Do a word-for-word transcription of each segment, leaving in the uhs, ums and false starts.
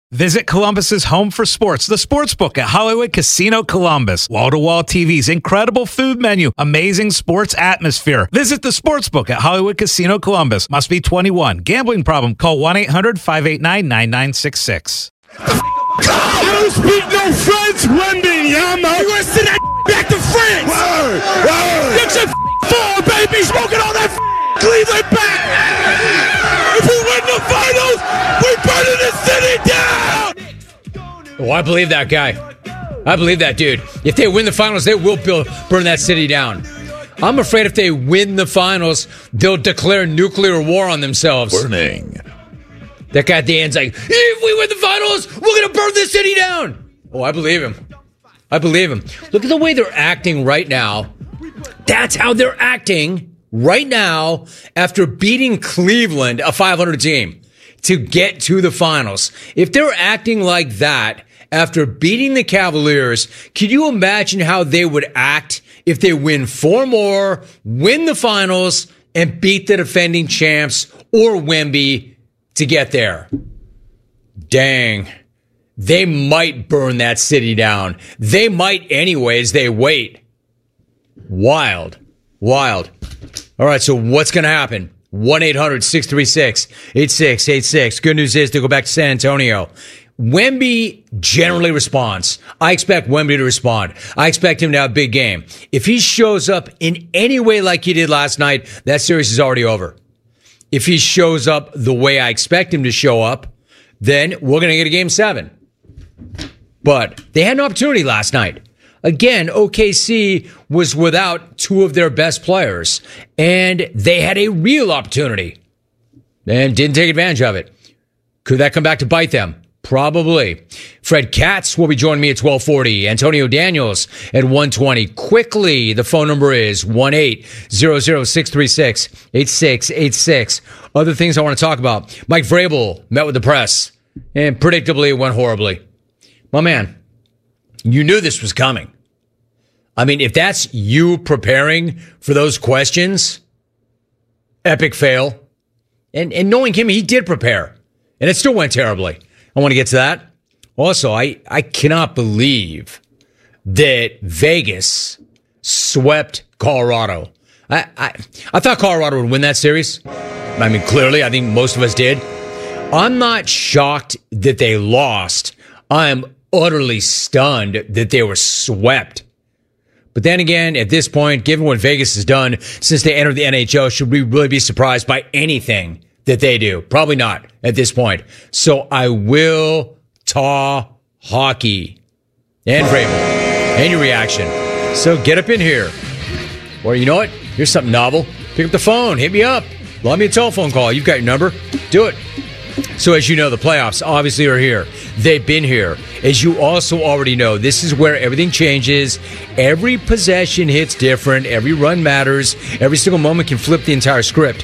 Visit Columbus's home for sports, the Sportsbook at Hollywood Casino Columbus. Wall-to-wall T Vs, incredible food menu, amazing sports atmosphere. Visit the Sportsbook at Hollywood Casino Columbus. Must be twenty-one. Gambling problem? Call one eight hundred five eight nine nine nine six six. I don't speak no French, Wembenyama. You gonna send that back to France? Word, word. Get your phone, baby. Smoking all that Cleveland back. If we win the finals, we burning the city down. Oh, I believe that guy. I believe that dude. If they win the finals, they will build, burn that city down. I'm afraid if they win the finals, they'll declare nuclear war on themselves. Burning. That guy at the end's like, if we win the finals, we're going to burn this city down. Oh, I believe him. I believe him. Look at the way they're acting right now. That's how they're acting right now after beating Cleveland, a five hundred team, to get to the finals. If they're acting like that after beating the Cavaliers, can you imagine how they would act if they win four more, win the finals, and beat the defending champs or Wemby to get there? Dang. They might burn that city down. They might anyways. They wait. Wild. Wild. All right, so what's going to happen? one eight hundred six three six eight six eight six. Good news is they go back to San Antonio. Wemby generally responds. I expect Wemby to respond. I expect him to have a big game. If he shows up in any way like he did last night, that series is already over. If he shows up the way I expect him to show up, then we're going to get a game seven. But they had an opportunity last night. Again, O K C was without two of their best players, and they had a real opportunity and didn't take advantage of it. Could that come back to bite them? Probably. Fred Katz will be joining me at twelve forty. Antonio Daniels at one twenty. Quickly, the phone number is one eight hundred six three six eight six eight six. Other things I want to talk about. Mike Vrabel met with the press, and predictably it went horribly. My man, you knew this was coming. I mean, if that's you preparing for those questions, epic fail. And, and knowing him, he did prepare, and it still went terribly. I want to get to that. Also, I, I cannot believe that Vegas swept Colorado. I, I I thought Colorado would win that series. I mean, clearly, I think most of us did. I'm not shocked that they lost. I'm utterly stunned that they were swept. But then again, at this point, given what Vegas has done since they entered the N H L, should we really be surprised by anything that they do? Probably not at this point. So I will taw hockey and Vrabel and your reaction. So get up in here. Or you know what? Here's something novel. Pick up the phone. Hit me up. Log me a telephone call. You've got your number. Do it. So as you know, the playoffs obviously are here. They've been here. As you also already know, this is where everything changes. Every possession hits different. Every run matters. Every single moment can flip the entire script.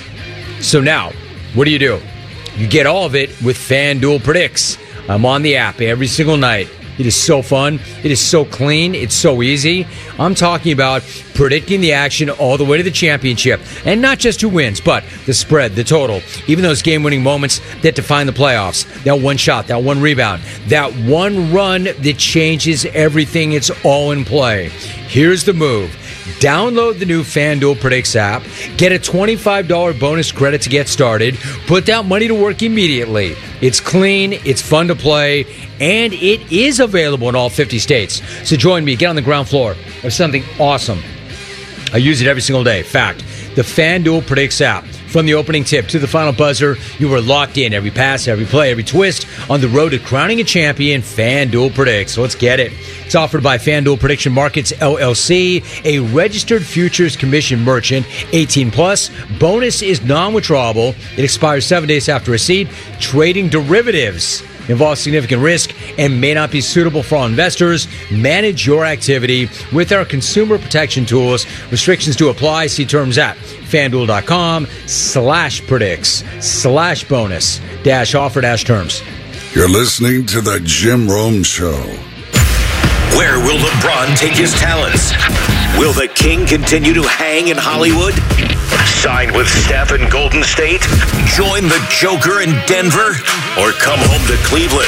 So now, what do you do? You get all of it with FanDuel Predicts. I'm on the app every single night. It is so fun. It is so clean. It's so easy. I'm talking about predicting the action all the way to the championship. And not just who wins, but the spread, the total, even those game-winning moments that define the playoffs. That one shot, that one rebound, that one run that changes everything. It's all in play. Here's the move. Download the new FanDuel Predicts app. Get a twenty-five dollars bonus credit to get started. Put that money to work immediately. It's clean, it's fun to play, and it is available in all fifty states. So join me, get on the ground floor of something awesome. I use it every single day. Fact, the FanDuel Predicts app. From the opening tip to the final buzzer, you are locked in. Every pass, every play, every twist on the road to crowning a champion. FanDuel Predicts. So let's get it. It's offered by FanDuel Prediction Markets, L L C, a registered futures commission merchant, eighteen plus. Bonus is non-withdrawable. It expires seven days after receipt. Trading derivatives involves significant risk and may not be suitable for all investors. Manage your activity with our consumer protection tools. Restrictions do apply. See terms at FanDuel.com slash predicts slash bonus dash offer dash terms. You're listening to the Jim Rome Show. Where will LeBron take his talents? Will the King continue to hang in Hollywood? Sign with Steph in Golden State? Join the Joker in Denver? Or come home to Cleveland?